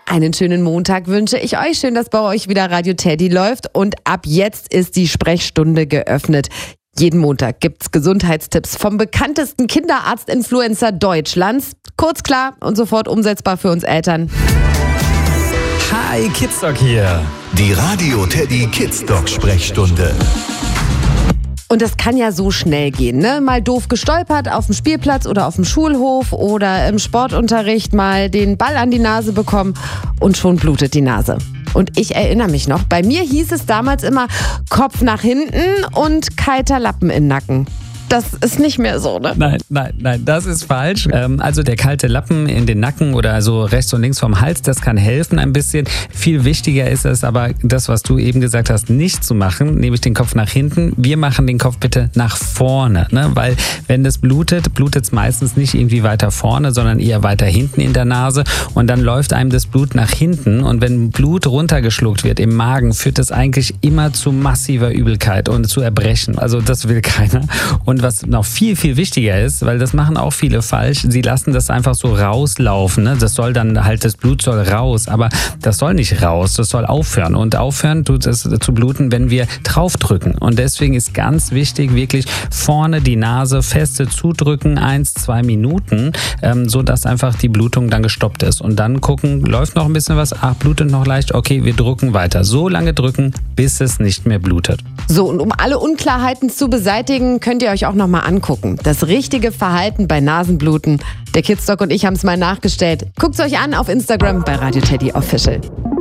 Einen schönen Montag wünsche ich euch. Schön, dass bei euch wieder Radio Teddy läuft. Und ab jetzt ist die Sprechstunde geöffnet. Jeden Montag gibt's Gesundheitstipps vom bekanntesten Kinderarzt-Influencer Deutschlands. Kurz, klar und sofort umsetzbar für uns Eltern. Hi, Kidsdoc hier. Die Radio Teddy Kidsdoc Sprechstunde. Und das kann ja so schnell gehen, ne? Mal doof gestolpert auf dem Spielplatz oder auf dem Schulhof oder im Sportunterricht mal den Ball an die Nase bekommen und schon blutet die Nase. Und ich erinnere mich noch, bei mir hieß es damals immer Kopf nach hinten und kalter Lappen im Nacken. Das ist nicht mehr so, ne? Nein, das ist falsch. Also der kalte Lappen in den Nacken oder so rechts und links vom Hals, das kann helfen ein bisschen. Viel wichtiger ist es aber, das, was du eben gesagt hast, nicht zu machen, nämlich den Kopf nach hinten. Wir machen den Kopf bitte nach vorne, ne? Weil wenn das blutet es meistens nicht irgendwie weiter vorne, sondern eher weiter hinten in der Nase und dann läuft einem das Blut nach hinten und wenn Blut runtergeschluckt wird im Magen, führt das eigentlich immer zu massiver Übelkeit und zu Erbrechen. Also das will keiner. Und was noch viel, viel wichtiger ist, weil das machen auch viele falsch, sie lassen das einfach so rauslaufen. Ne? Das soll dann halt, das Blut soll raus, aber das soll nicht raus, das soll aufhören. Und aufhören tut es zu bluten, wenn wir draufdrücken. Und deswegen ist ganz wichtig, wirklich vorne die Nase feste zudrücken, 1-2 Minuten, sodass einfach die Blutung dann gestoppt ist. Und dann gucken, läuft noch ein bisschen was, blutet noch leicht, okay, wir drücken weiter. So lange drücken, bis es nicht mehr blutet. So, und um alle Unklarheiten zu beseitigen, könnt ihr euch auch noch mal angucken. Das richtige Verhalten bei Nasenbluten. Der Kidsdoc und ich haben es mal nachgestellt. Guckt's euch an auf Instagram bei Radio Teddy Official.